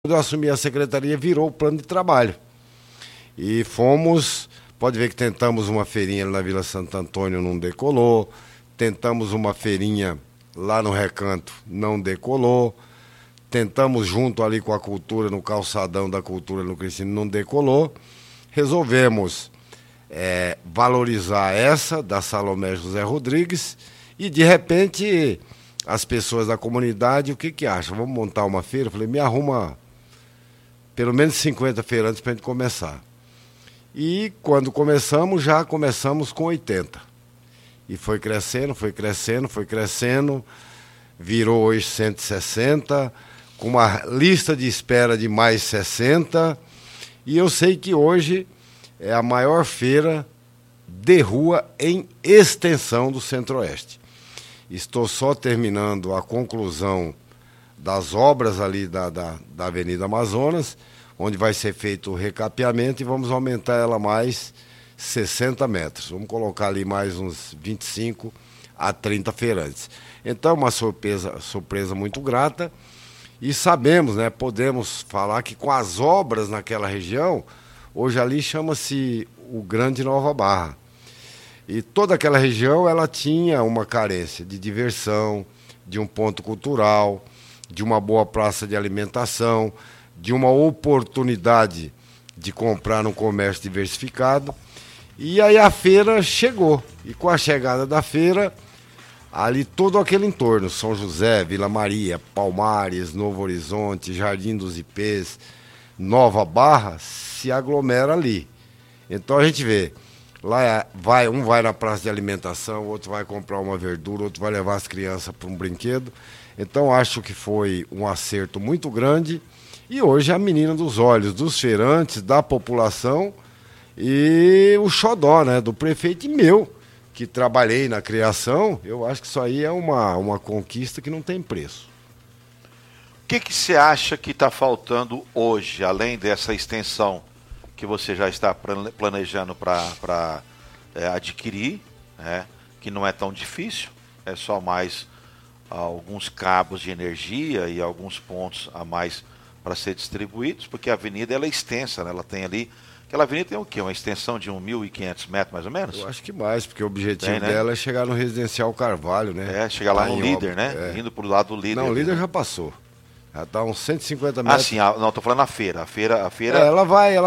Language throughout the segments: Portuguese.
Quando eu assumi a secretaria, virou o plano de trabalho. E fomos, pode ver que tentamos uma feirinha na Vila Santo Antônio, não decolou. Tentamos uma feirinha lá no Recanto, não decolou. Tentamos junto ali com a cultura, no calçadão da cultura no Criciúma, não decolou. Resolvemos valorizar essa, da Salomé José Rodrigues, e de repente as pessoas da comunidade, o que acham? Vamos montar uma feira? Eu falei, me arruma pelo menos 50 feirantes para a gente começar. E quando começamos, já começamos com 80. E foi crescendo, virou hoje 160, com uma lista de espera de mais 60. E eu sei que hoje é a maior feira de rua em extensão do Centro-Oeste. Estou só terminando a conclusão das obras ali da Avenida Amazonas, onde vai ser feito o recapeamento e vamos aumentar ela mais 60 metros. Vamos colocar ali mais uns 25 a 30 feirantes. Então, uma surpresa muito grata. E sabemos, né, podemos falar que com as obras naquela região, hoje ali chama-se o Grande Nova Barra. E toda aquela região, ela tinha uma carência de diversão, de um ponto cultural, de uma boa praça de alimentação, de uma oportunidade de comprar num comércio diversificado. E aí a feira chegou. E com a chegada da feira, ali todo aquele entorno, São José, Vila Maria, Palmares, Novo Horizonte, Jardim dos Ipês, Nova Barra, se aglomera ali. Então a gente vê, lá um vai na praça de alimentação, outro vai comprar uma verdura, outro vai levar as crianças para um brinquedo. Então acho que foi um acerto muito grande. E hoje é a menina dos olhos dos feirantes, da população e o xodó, né, do prefeito e meu, que trabalhei na criação. Eu acho que isso aí é uma conquista que não tem preço. O que você acha que está faltando hoje, além dessa extensão que você já está planejando para adquirir, né, que não é tão difícil, é só mais alguns cabos de energia e alguns pontos a mais para ser distribuídos, porque a avenida ela é extensa, né? Ela tem ali, aquela avenida tem o quê? Uma extensão de 1.500 metros mais ou menos? Eu acho que mais, porque o objetivo dela é chegar no Residencial Carvalho, né? Chegar lá no Líder, né? Indo pro lado do Líder. Não, o Líder já passou. Já está uns 150 metros. Ah, sim, não, tô falando na feira. A feira... ela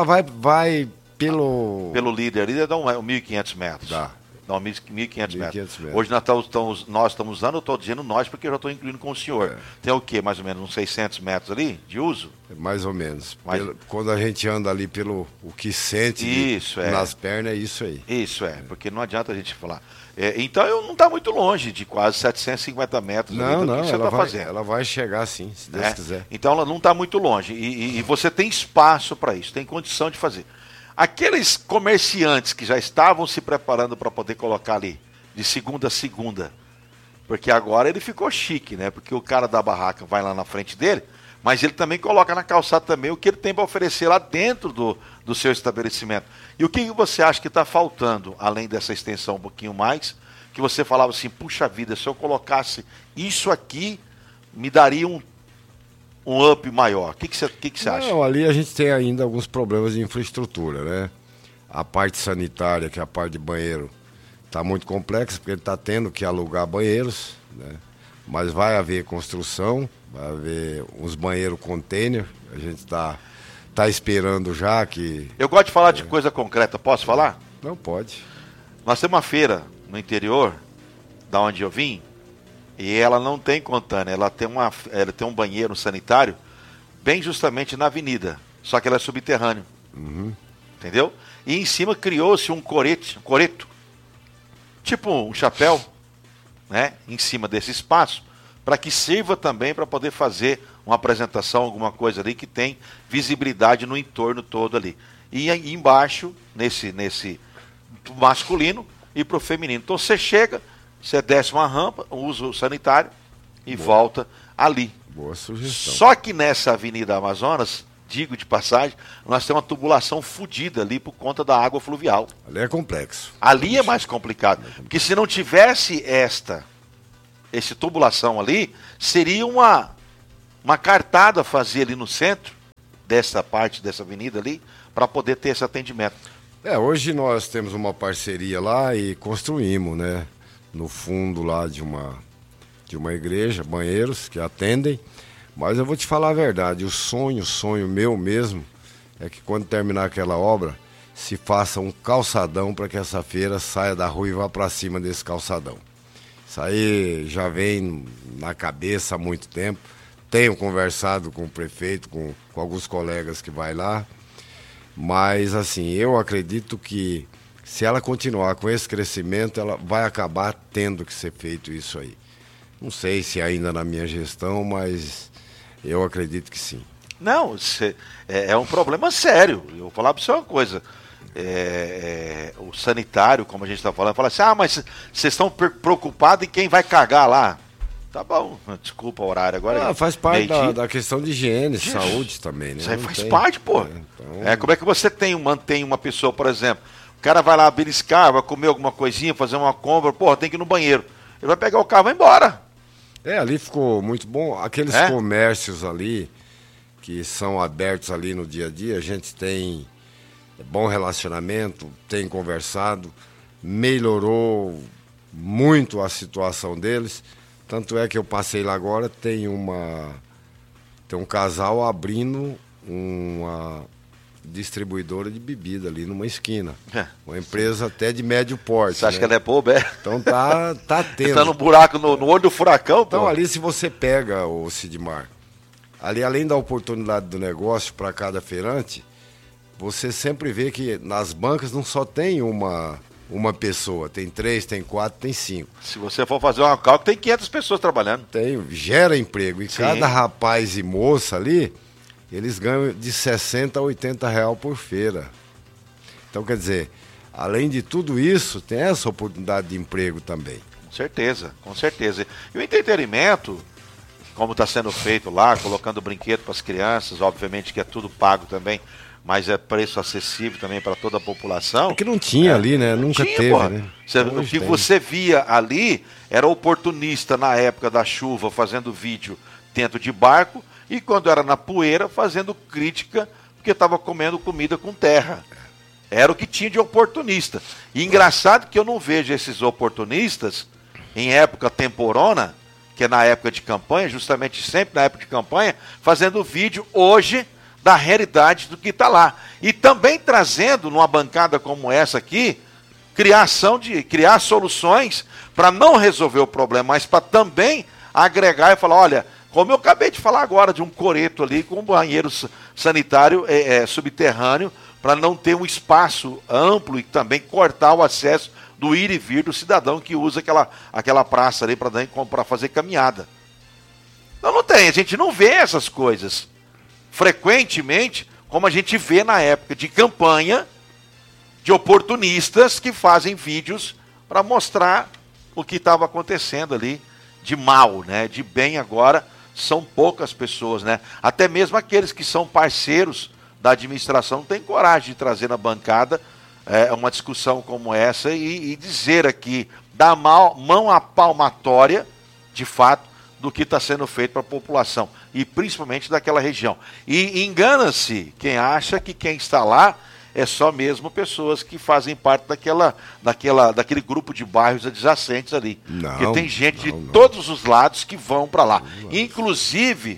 vai pelo Líder. Líder dá 1.500 metros. Dá. Não, 1.500 metros. Hoje nós estamos usando, eu estou dizendo nós porque eu já estou incluindo com o senhor. Tem o quê? Mais ou menos uns 600 metros ali de uso? Mais ou menos. Quando a gente anda ali pelo o que sente nas pernas, é isso aí. Isso porque não adianta a gente falar. Então não está muito longe de quase 750 metros não, do que você está fazendo. Ela vai chegar sim, se Deus quiser. Então ela não está muito longe. E você tem espaço para isso, tem condição de fazer. Aqueles comerciantes que já estavam se preparando para poder colocar ali, de segunda a segunda, porque agora ele ficou chique, né? Porque o cara da barraca vai lá na frente dele, mas ele também coloca na calçada também o que ele tem para oferecer lá dentro do seu estabelecimento. E o que você acha que está faltando, além dessa extensão um pouquinho mais, que você falava assim, puxa vida, se eu colocasse isso aqui, me daria um up maior. O que você acha? Não, ali a gente tem ainda alguns problemas de infraestrutura, né? A parte sanitária, que é a parte de banheiro, está muito complexa, porque ele está tendo que alugar banheiros, né? Mas vai haver construção, vai haver uns banheiros container, a gente está esperando já que... Eu gosto de falar de coisa concreta, posso falar? Não, pode. Nós temos uma feira no interior, da onde eu vim, e ela não tem container, ela tem um banheiro sanitário bem justamente na avenida, só que ela é subterrâneo. Entendeu? E em cima criou-se um coreto, tipo um chapéu, né, em cima desse espaço, para que sirva também para poder fazer uma apresentação, alguma coisa ali que tem visibilidade no entorno todo ali. E aí embaixo, nesse masculino e para o feminino. Então você chega, você desce uma rampa, usa o sanitário e volta ali. Boa sugestão. Só que nessa Avenida Amazonas, digo de passagem, nós temos uma tubulação fodida ali por conta da água fluvial. Ali é complexo. Ali é mais complicado. Porque se não tivesse essa tubulação ali, seria uma cartada fazer ali no centro, dessa parte dessa avenida ali para poder ter esse atendimento. Hoje nós temos uma parceria lá e construímos, né, no fundo lá de uma igreja, banheiros que atendem, mas eu vou te falar a verdade, o sonho meu mesmo, é que quando terminar aquela obra, se faça um calçadão para que essa feira saia da rua e vá para cima desse calçadão. Isso aí já vem na cabeça há muito tempo. Tenho conversado com o prefeito, com alguns colegas que vai lá, mas assim, eu acredito que se ela continuar com esse crescimento, ela vai acabar tendo que ser feito isso aí. Não sei se ainda na minha gestão, mas eu acredito que sim. Não, é um problema sério. Eu vou falar para você uma coisa. O sanitário, como a gente está falando, fala assim, mas vocês estão preocupados em quem vai cagar lá. Tá bom, desculpa o horário agora. Faz parte da questão de higiene, saúde também, né? Isso aí faz parte, pô. Então... como é que você mantém uma pessoa, por exemplo, o cara vai lá beliscar, vai comer alguma coisinha, fazer uma compra, tem que ir no banheiro. Ele vai pegar o carro e vai embora. Ali ficou muito bom. Aqueles comércios ali, que são abertos ali no dia a dia, a gente tem bom relacionamento, tem conversado, melhorou muito a situação deles. Tanto é que eu passei lá agora, tem um casal abrindo uma distribuidora de bebida ali numa esquina. Uma empresa até de médio porte. Você acha que ela é boba, Então tá tendo. Tá no buraco, no olho do furacão, pô. Então ali, se você pega, o Sidmar, ali além da oportunidade do negócio para cada feirante, você sempre vê que nas bancas não só tem uma pessoa, tem 3, tem 4, tem 5. Se você for fazer uma cálculo, tem 500 pessoas trabalhando. Gera emprego. E Sim. Cada rapaz e moça ali, eles ganham de 60 a 80 real por feira. Então, quer dizer, além de tudo isso, tem essa oportunidade de emprego também. Com certeza. E o entretenimento, como está sendo feito lá, colocando brinquedo para as crianças, obviamente que é tudo pago também, mas é preço acessível também para toda a população. É que não tinha ali, né? Nunca teve, porra, né? O que você via ali era oportunista na época da chuva fazendo vídeo dentro de barco e quando era na poeira fazendo crítica porque estava comendo comida com terra. Era o que tinha de oportunista. E engraçado que eu não vejo esses oportunistas em época temporona, que é na época de campanha, justamente sempre na época de campanha, fazendo vídeo hoje da realidade do que está lá. E também trazendo, numa bancada como essa aqui, criar soluções para não resolver o problema, mas para também agregar e falar, olha, como eu acabei de falar agora de um coreto ali com um banheiro sanitário subterrâneo, para não ter um espaço amplo e também cortar o acesso do ir e vir do cidadão que usa aquela praça ali para fazer caminhada. Não tem, a gente não vê essas coisas frequentemente, como a gente vê na época de campanha, de oportunistas que fazem vídeos para mostrar o que estava acontecendo ali de mal, né? De bem agora, são poucas pessoas, né? Até mesmo aqueles que são parceiros da administração não têm coragem de trazer na bancada uma discussão como essa e dizer aqui, dar mão à palmatória, de fato, do que está sendo feito para a população, e principalmente daquela região. E engana-se quem acha que quem está lá é só mesmo pessoas que fazem parte daquele grupo de bairros adjacentes ali. Não, porque tem gente de todos os lados que vão para lá. Inclusive,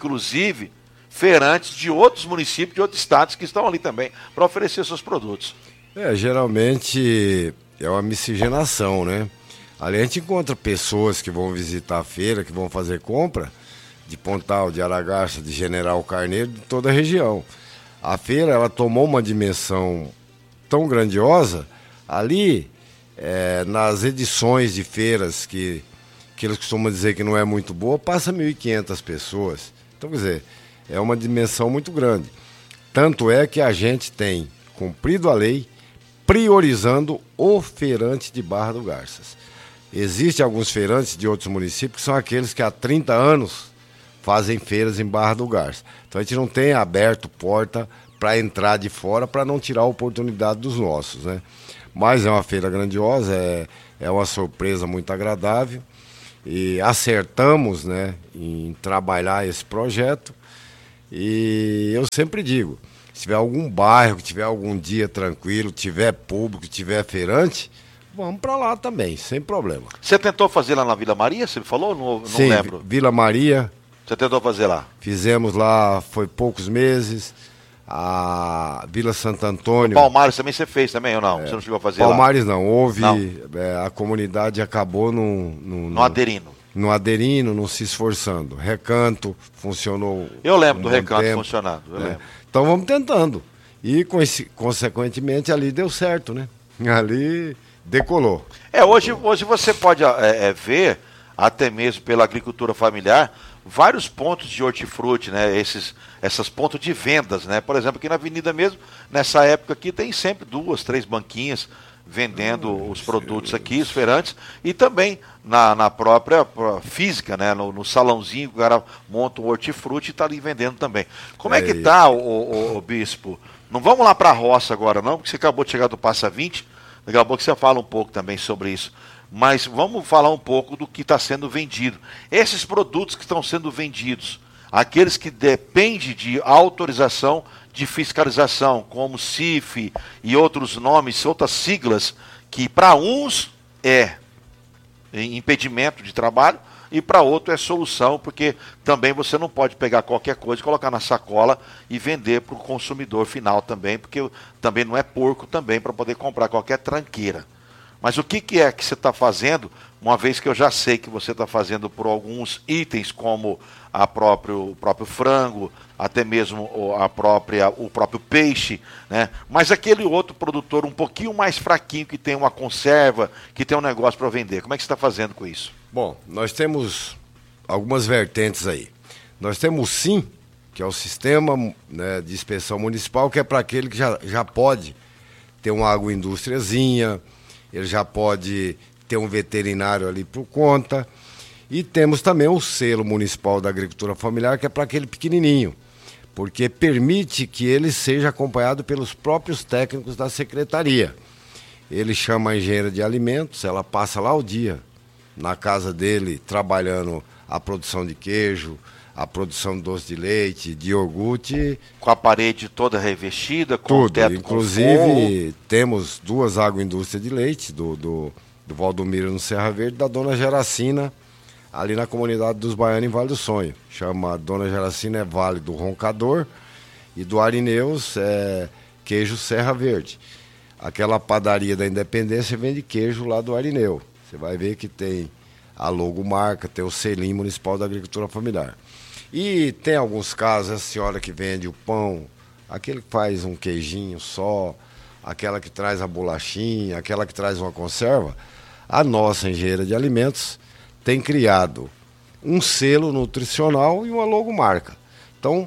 feirantes de outros municípios, de outros estados que estão ali também para oferecer seus produtos. Geralmente é uma miscigenação, né? Ali a gente encontra pessoas que vão visitar a feira, que vão fazer compra de Pontal, de Aragarça, de General Carneiro, de toda a região. A feira, ela tomou uma dimensão tão grandiosa ali, nas edições de feiras que eles costumam dizer que não é muito boa, passa 1.500 pessoas. Então, quer dizer, é uma dimensão muito grande. Tanto é que a gente tem cumprido a lei priorizando o feirante de Barra do Garças. Existem alguns feirantes de outros municípios que são aqueles que há 30 anos fazem feiras em Barra do Garça. Então a gente não tem aberto porta para entrar de fora para não tirar a oportunidade dos nossos, né? Mas é uma feira grandiosa, é uma surpresa muito agradável e acertamos, né, em trabalhar esse projeto E eu sempre digo, se tiver algum bairro, que tiver algum dia tranquilo, tiver público, tiver feirante, vamos para lá também, sem problema. Você tentou fazer lá na Vila Maria, você falou? Não Sim, lembro. Vila Maria. Você tentou fazer lá? Fizemos lá, foi poucos meses. A Vila Santo Antônio. Palmares também você fez também ou não? Você não chegou a fazer Palmares lá? não, houve. Não. A comunidade acabou não aderindo. Não aderindo, não se esforçando. Recanto funcionou. Eu lembro do Recanto funcionando. Lembro. Então vamos tentando. E consequentemente ali deu certo, né? Ali decolou. Hoje você pode ver, até mesmo pela agricultura familiar, vários pontos de hortifruti, né? Essas pontos de vendas, né? Por exemplo, aqui na avenida mesmo, nessa época aqui, tem sempre 2, 3 banquinhas vendendo os produtos aqui, os feirantes, e também na própria física, né? No salãozinho, o cara monta um hortifruti e está ali vendendo também. Como é que tá, o Bispo? Não vamos lá para a roça agora não, porque você acabou de chegar do Passa 20, daqui a pouco você fala um pouco também sobre isso. Mas vamos falar um pouco do que está sendo vendido. Esses produtos que estão sendo vendidos, aqueles que dependem de autorização de fiscalização, como CIF e outros nomes, outras siglas, que para uns é impedimento de trabalho e para outro é solução, porque também você não pode pegar qualquer coisa, colocar na sacola e vender para o consumidor final também, porque também não é porco também para poder comprar qualquer tranqueira. Mas o que é que você está fazendo, uma vez que eu já sei que você está fazendo por alguns itens, como o próprio frango, até mesmo o próprio peixe, né? Mas aquele outro produtor um pouquinho mais fraquinho, que tem uma conserva, que tem um negócio para vender, como é que você está fazendo com isso? Bom, nós temos algumas vertentes aí. Nós temos o SIM, que é o Sistema, né, de Inspeção Municipal, que é para aquele que já pode ter uma agroindústriazinha, ele já pode ter um veterinário ali por conta. E temos também o selo municipal da agricultura familiar, que é para aquele pequenininho, porque permite que ele seja acompanhado pelos próprios técnicos da secretaria. Ele chama a engenheira de alimentos, ela passa lá o dia na casa dele trabalhando a produção de queijo, a produção de doce de leite, de iogurte. Com a parede toda revestida, com tudo. O teto inclusive, temos 2 agroindústrias de leite, do Valdomiro no Serra Verde, da Dona Geracina, ali na comunidade dos Baianos em Vale do Sonho. Chama Dona Geracina, é Vale do Roncador, e do Arineus é Queijo Serra Verde. Aquela padaria da Independência vende queijo lá do Arineu. Você vai ver que tem a logomarca, tem o selinho municipal da agricultura familiar. E tem alguns casos, a senhora que vende o pão, aquele que faz um queijinho só, aquela que traz a bolachinha, aquela que traz uma conserva. A nossa engenheira de alimentos tem criado um selo nutricional e uma logomarca. Então,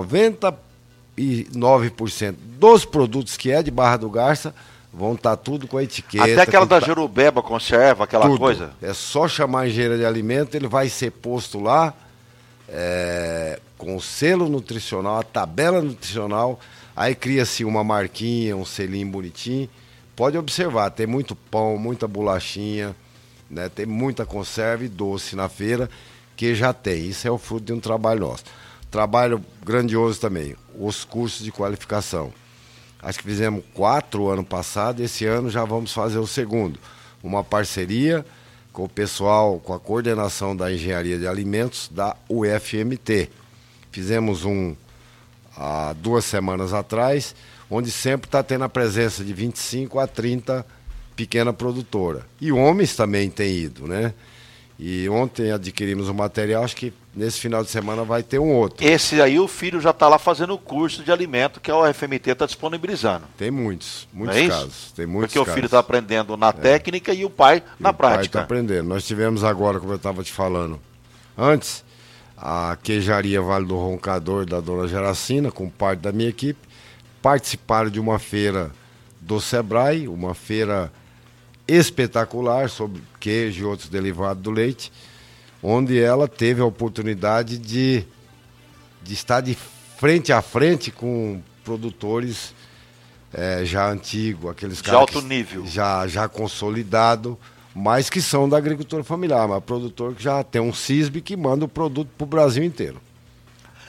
99% dos produtos que é de Barra do Garça vão estar tudo com a etiqueta. Até aquela da Jurubeba, conserva, aquela tudo. Coisa? É só chamar a engenheira de alimento, ele vai ser posto lá, com o selo nutricional, a tabela nutricional, aí cria-se uma marquinha, um selinho bonitinho. Pode observar, tem muito pão, muita bolachinha, né? Tem muita conserva e doce na feira, que já tem. Isso é o fruto de um trabalho nosso. Trabalho grandioso também, os cursos de qualificação. Acho que fizemos 4 ano passado, esse ano já vamos fazer o segundo. Uma parceria com o pessoal, com a coordenação da Engenharia de Alimentos da UFMT. Fizemos há 2 semanas atrás, onde sempre está tendo a presença de 25 a 30 pequena produtora. E homens também têm ido, né? E ontem adquirimos o material, acho que nesse final de semana vai ter um outro. Esse aí o filho já está lá fazendo o curso de alimento que a UFMT está disponibilizando. Tem muitos é casos. Tem muitos Porque casos. O filho está aprendendo na técnica e o pai na prática. O pai está aprendendo. Nós tivemos agora, como eu estava te falando antes, a queijaria Vale do Roncador da Dona Geracina, com parte da minha equipe, participaram de uma feira do Sebrae, uma feira espetacular sobre queijo e outros derivados do leite, onde ela teve a oportunidade de estar de frente a frente com produtores já antigos, aqueles caras de alto nível, já consolidado, mas que são da agricultura familiar, mas produtor que já tem um CISB que manda o produto para o Brasil inteiro.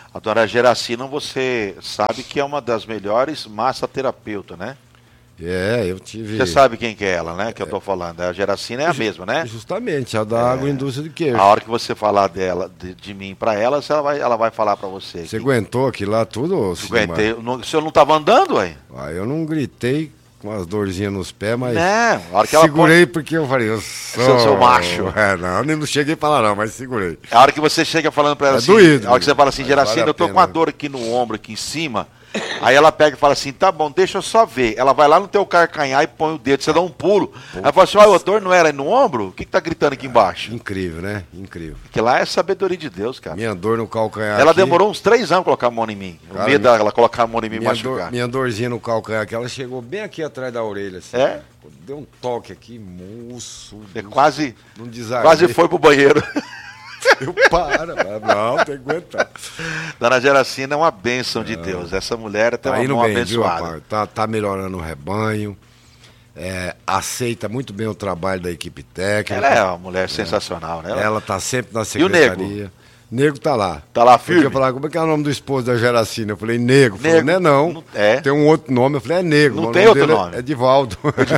A dona Geracina, você sabe que é uma das melhores massoterapeutas, né? Eu tive... Você sabe quem que é ela, né? Que eu tô falando. A Geracina é a mesma, né? Justamente, a da agroindústria de queijo. A hora que você falar dela, de mim pra ela, ela vai falar pra você. Você aguentou aquilo lá tudo? Aguentei. O senhor não tava andando, ué? Eu não gritei com as dorzinhas nos pés, mas a hora que ela segurei porque eu falei, eu sou macho. Não cheguei a falar não, mas segurei. A hora que você chega falando pra ela assim, doído, a hora que você fala assim, Geracina, eu tô com a dor aqui no ombro, aqui em cima. Aí ela pega e fala assim, tá bom, deixa eu só ver. Ela vai lá no teu calcanhar e põe o dedo, você dá um pulo. Ela fala assim, a dor não era no ombro? O que tá gritando aqui embaixo? Incrível, né? Incrível. Porque lá é sabedoria de Deus, cara. Minha dor no calcanhar Ela aqui, demorou uns 3 anos pra colocar a mão em mim. O medo dela colocar a mão em mim e machucar. Minha dorzinha no calcanhar aqui, ela chegou bem aqui atrás da orelha. Assim, deu um toque aqui, moço. Quase foi pro banheiro. Eu não, tem que aguentar. Dona Geracina é uma bênção de Deus. Essa mulher tem uma mão abençoada. Tá melhorando o rebanho. Aceita muito bem o trabalho da equipe técnica. Ela é uma mulher sensacional, né? Ela tá sempre na secretaria. Nego tá lá. Tá lá firme? Eu falei, como é que é o nome do esposo da Geracina? Eu falei, Nego. Falou, não é. Tem um outro nome. Eu falei, é Nego. Não tem outro nome. É Divaldo.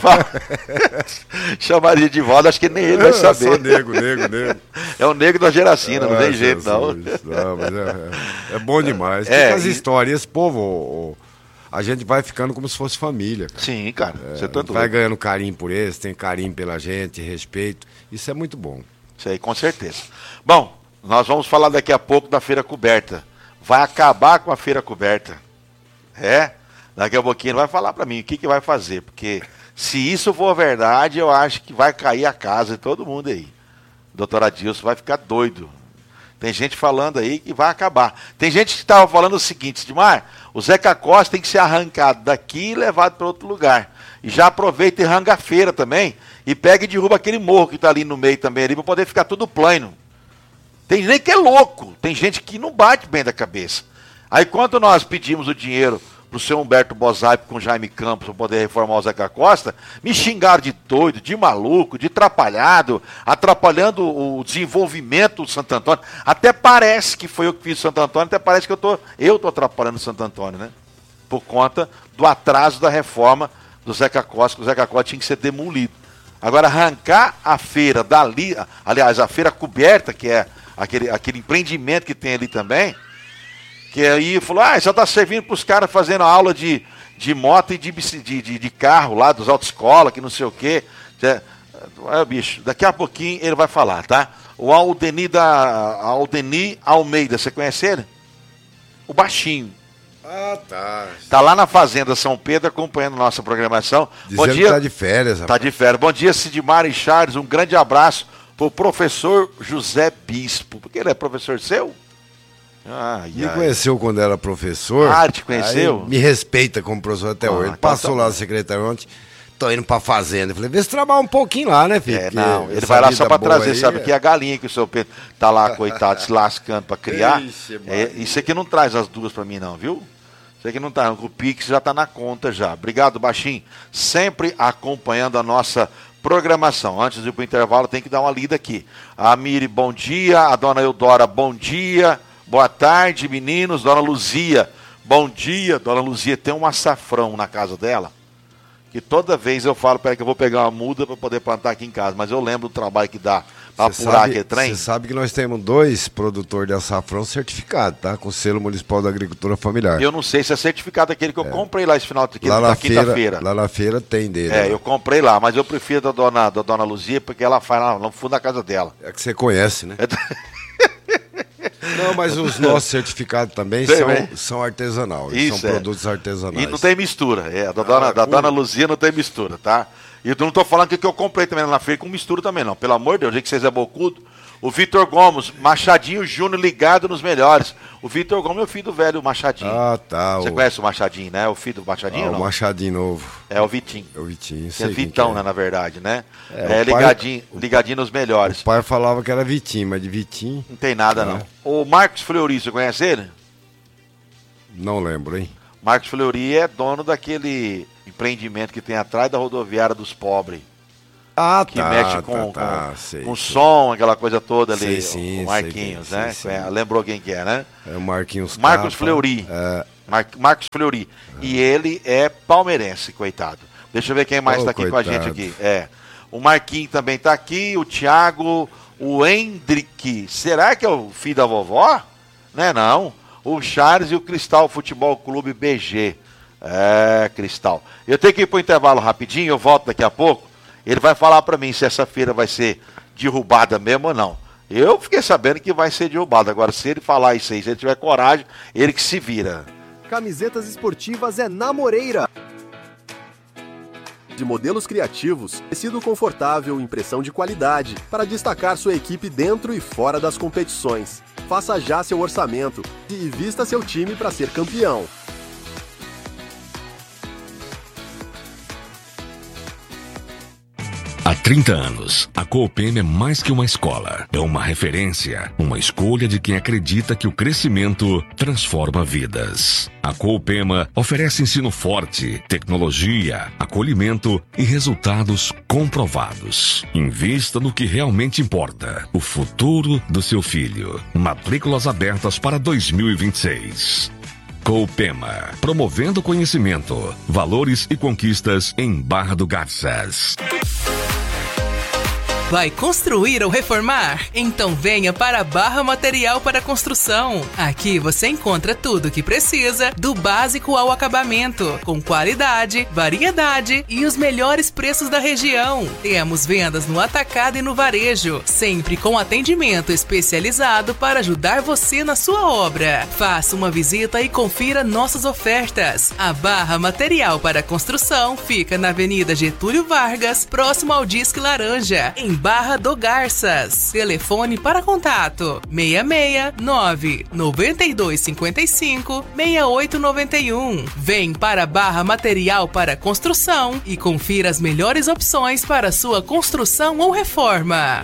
Chamaria de Divaldo, acho que nem ele vai saber. Só Nego. É o Nego da Geracina, não tem jeito, não. Não, mas é bom demais. Tem as histórias. Esse povo, a gente vai ficando como se fosse família. Cara. Sim, cara. Você vai ganhando carinho por eles, tem carinho pela gente, respeito. Isso é muito bom. Isso aí, com certeza. Bom, nós vamos falar daqui a pouco da feira coberta. Vai acabar com a feira coberta. Daqui a pouquinho vai falar para mim o que vai fazer. Porque se isso for verdade, eu acho que vai cair a casa de todo mundo aí. Doutor Adilson vai ficar doido. Tem gente falando aí que vai acabar. Tem gente que estava falando o seguinte, Edmar, o Zeca Costa tem que ser arrancado daqui e levado para outro lugar. E já aproveita e arranca a feira também. E pega e derruba aquele morro que está ali no meio também, ali, para poder ficar tudo plano. Tem gente que é louco, tem gente que não bate bem da cabeça. Aí quando nós pedimos o dinheiro para o seu Humberto Bozaipo com o Jaime Campos para poder reformar o Zeca Costa, me xingaram de doido, de maluco, de atrapalhado, atrapalhando o desenvolvimento do Santo Antônio. Até parece que foi eu que fiz o Santo Antônio, até parece que eu tô atrapalhando o Santo Antônio, né? Por conta do atraso da reforma do Zeca Costa, que o Zeca Costa tinha que ser demolido. Agora, arrancar a feira dali, aliás, a feira coberta, que é aquele empreendimento que tem ali também, que aí falou, só está servindo para os caras fazendo aula de moto e de carro lá, dos autoescola, que não sei o quê. Bicho, daqui a pouquinho ele vai falar, tá? O Aldeni Almeida, você conhece ele? O baixinho. Tá. Tá lá na Fazenda São Pedro acompanhando nossa programação. Bom dia. Que tá de férias, rapaz. Tá de férias. Bom dia, Sidmar e Charles. Um grande abraço pro professor José Bispo. Porque ele é professor seu? Me conheceu quando era professor. Te conheceu? Me respeita como professor até hoje. Ele passou lá no secretário ontem. Tô indo pra fazenda. Eu falei, vê se trabalha um pouquinho lá, né, filho? Ele vai lá só pra trazer, sabe? Que é a galinha que o seu Pedro tá lá, coitado, se lascando pra criar. Isso aqui não traz as duas pra mim, não, viu? Isso aqui não tá. O Pix já tá na conta já. Obrigado, Baixinho. Sempre acompanhando a nossa programação. Antes de ir pro intervalo, tem que dar uma lida aqui. A Miri, bom dia. A dona Eudora, bom dia. Boa tarde, meninos. Dona Luzia, bom dia. Dona Luzia tem um açafrão na casa dela, que toda vez eu falo para ela que eu vou pegar uma muda para poder plantar aqui em casa, mas eu lembro do trabalho que dá para apurar aquele trem. Você sabe que nós temos 2 produtores de açafrão certificados, tá? Com o selo municipal da agricultura familiar. Eu não sei se é certificado aquele que eu comprei lá esse final de quinta-feira. Lá na feira tem dele. Eu comprei lá, mas eu prefiro da dona Luzia, porque ela faz lá no fundo da casa dela. É que você conhece, né? Não, mas os nossos certificados também são artesanais. São produtos artesanais. E não tem mistura. Da dona Luzia não tem mistura, tá? E eu não tô falando que eu comprei também lá na feira com mistura também, não. Pelo amor de Deus, eu sei que vocês é bocudo. O Vitor Gomes, Machadinho Júnior ligado nos melhores. O Vitor Gomes é o filho do velho Machadinho. Tá. Você conhece o Machadinho, né? O filho do Machadinho, não? O Machadinho novo. É o Vitinho. É o Vitinho, é Vitão, né, na verdade, né? Ligadinho nos melhores. O pai falava que era Vitinho, mas de Vitinho... Não tem nada, não. O Marcos Fleury, você conhece ele? Não lembro, hein? Marcos Fleury é dono daquele empreendimento que tem atrás da rodoviária dos pobres. que mexe com som, aquela coisa toda ali, sim, o Marquinhos, sei, né? sim. Lembrou quem que é, né? É o Marquinhos Marcos Fleury. Marcos Fleury. E ele é palmeirense, coitado. Deixa eu ver quem mais tá aqui coitado. com a gente aqui. O Marquinhos também tá aqui, o Thiago, o Hendrick. Será que é o filho da vovó? Não. O Charles e o Cristal Futebol Clube BG. Cristal. Eu tenho que ir pro intervalo rapidinho, eu volto daqui a pouco. Ele vai falar para mim se essa feira vai ser derrubada mesmo ou não. Eu fiquei sabendo que vai ser derrubada. Agora, se ele falar isso aí, se ele tiver coragem, ele que se vira. Camisetas esportivas é na Moreira. De modelos criativos, tecido confortável e impressão de qualidade para destacar sua equipe dentro e fora das competições. Faça já seu orçamento e vista seu time para ser campeão. Há 30 anos, a Coopem é mais que uma escola. É uma referência, uma escolha de quem acredita que o crescimento transforma vidas. A Coopema oferece ensino forte, tecnologia, acolhimento e resultados comprovados. Invista no que realmente importa, o futuro do seu filho. Matrículas abertas para 2026. Coopema, promovendo conhecimento, valores e conquistas em Barra do Garças. Vai construir ou reformar? Então venha para Barra Material para Construção. Aqui você encontra tudo o que precisa, do básico ao acabamento, com qualidade, variedade e os melhores preços da região. Temos vendas no atacado e no varejo, sempre com atendimento especializado para ajudar você na sua obra. Faça uma visita e confira nossas ofertas. A Barra Material para Construção fica na Avenida Getúlio Vargas, próximo ao Disque Laranja, em Barra do Garças. Telefone para contato 669-9255-6891. Vem para Barra Material para Construção e confira as melhores opções para sua construção ou reforma.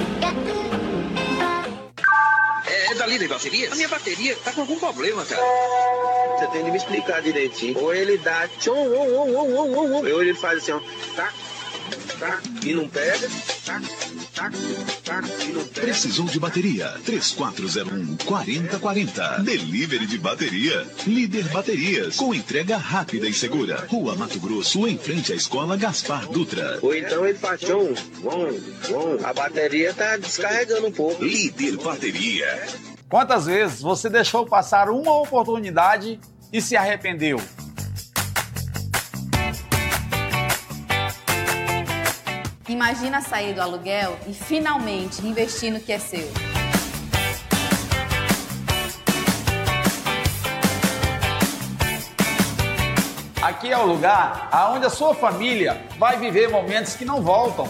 É da Líder Bateria? A minha bateria tá com algum problema, cara. Você tem de me explicar direitinho. Ou ele dá tchom, ou ele faz assim, ó, tá, e não pega, tá, e não pega. Precisou de bateria? 3401-4040. Delivery de bateria. Líder Baterias, com entrega rápida e segura. Rua Mato Grosso, em frente à Escola Gaspar Dutra. Ou então ele faz tchom, a bateria tá descarregando um pouco. Líder Bateria. Quantas vezes você deixou passar uma oportunidade e se arrependeu? Imagina sair do aluguel e finalmente investir no que é seu. Aqui é o lugar onde a sua família vai viver momentos que não voltam.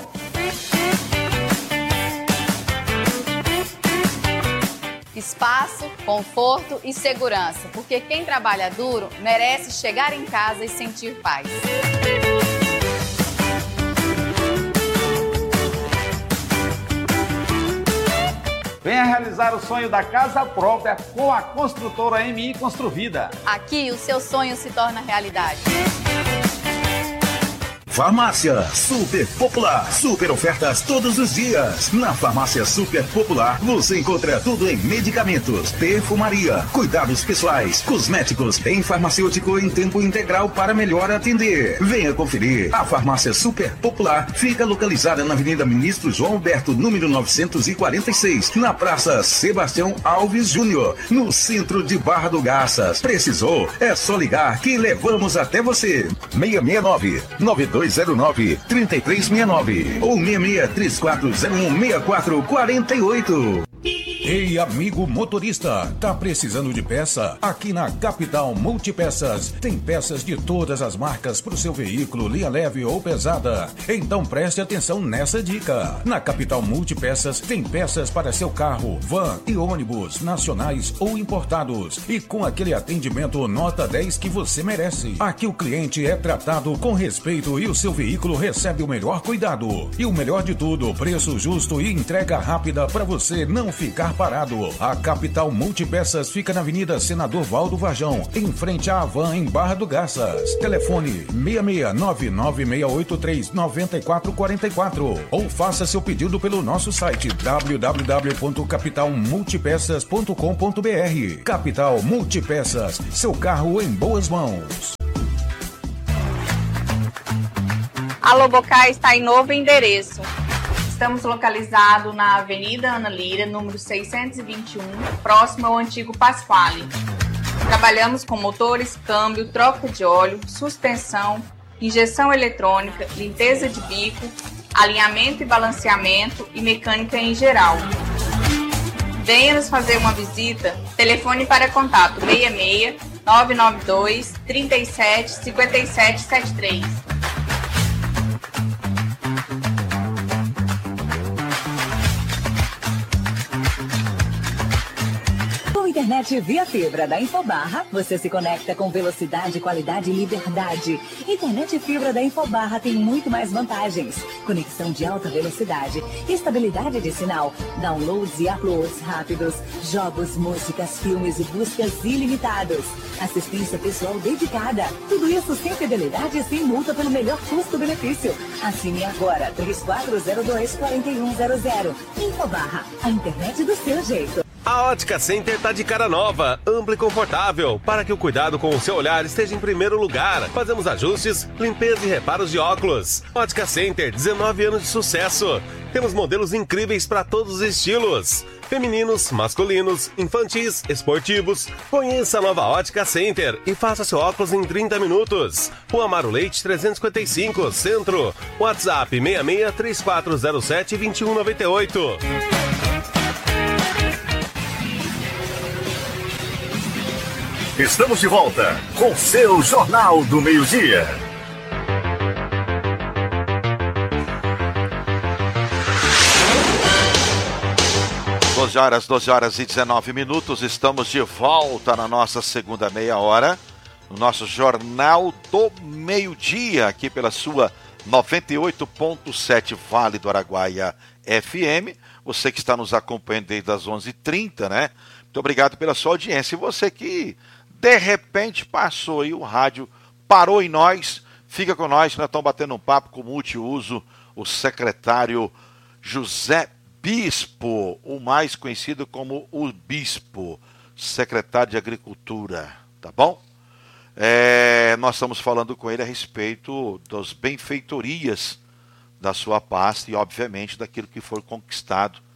Espaço, conforto e segurança, porque quem trabalha duro merece chegar em casa e sentir paz. Venha realizar o sonho da casa própria com a construtora MI Construvida. Aqui o seu sonho se torna realidade. Farmácia Super Popular. Super ofertas todos os dias. Na Farmácia Super Popular você encontra tudo em medicamentos, perfumaria, cuidados pessoais, cosméticos, em farmacêutico em tempo integral para melhor atender. Venha conferir. A Farmácia Super Popular fica localizada na Avenida Ministro João Alberto, número 946, na Praça Sebastião Alves Júnior, no centro de Barra do Garças. Precisou? É só ligar que levamos até você. 669-9209-3369 ou 6634016448. Ei, amigo motorista, tá precisando de peça? Aqui na Capital Multipeças tem peças de todas as marcas para o seu veículo, linha leve ou pesada. Então preste atenção nessa dica. Na Capital Multipeças tem peças para seu carro, van e ônibus, nacionais ou importados. E com aquele atendimento nota 10 que você merece. Aqui o cliente é tratado com respeito e o seu veículo recebe o melhor cuidado. E o melhor de tudo, preço justo e entrega rápida para você não ficar parado. A Capital Multipeças fica na Avenida Senador Valdo Varjão, em frente à Havan, em Barra do Garças. Telefone 66996839444 ou faça seu pedido pelo nosso site www.capitalmultipeças.com.br. Capital Multipeças, seu carro em boas mãos. A Lobocá está em novo endereço. Estamos localizados na Avenida Ana Lira, número 621, próximo ao antigo Pasquale. Trabalhamos com motores, câmbio, troca de óleo, suspensão, injeção eletrônica, limpeza de bico, alinhamento e balanceamento e mecânica em geral. Venha nos fazer uma visita. Telefone para contato 66 992 37 57 73. Internet via fibra da Infobarra, você se conecta com velocidade, qualidade e liberdade. Internet fibra da Infobarra tem muito mais vantagens. Conexão de alta velocidade, estabilidade de sinal, downloads e uploads rápidos, jogos, músicas, filmes e buscas ilimitados. Assistência pessoal dedicada. Tudo isso sem fidelidade e sem multa pelo melhor custo-benefício. Assine agora 3402-4100. Infobarra, a internet do seu jeito. A Ótica Center tá de cara nova, ampla e confortável, para que o cuidado com o seu olhar esteja em primeiro lugar. Fazemos ajustes, limpeza e reparos de óculos. Ótica Center, 19 anos de sucesso. Temos modelos incríveis para todos os estilos. Femininos, masculinos, infantis, esportivos. Conheça a nova Ótica Center e faça seu óculos em 30 minutos. Rua Amaro Leite 355, Centro. WhatsApp 66 3407 2198. Estamos de volta com seu Jornal do Meio-Dia. Doze horas e 19 minutos. Estamos de volta na nossa segunda meia hora, no nosso Jornal do Meio-Dia, aqui pela sua 98.7 Vale do Araguaia FM. Você que está nos acompanhando desde as 11h30, né? Muito obrigado pela sua audiência. E você que de repente passou aí o rádio, parou em nós, fica com nós, nós estamos batendo um papo com multiuso, o secretário José Bispo, o mais conhecido como o Bispo, secretário de Agricultura, tá bom? Nós estamos falando com ele a respeito das benfeitorias da sua pasta e, obviamente, daquilo que foi conquistado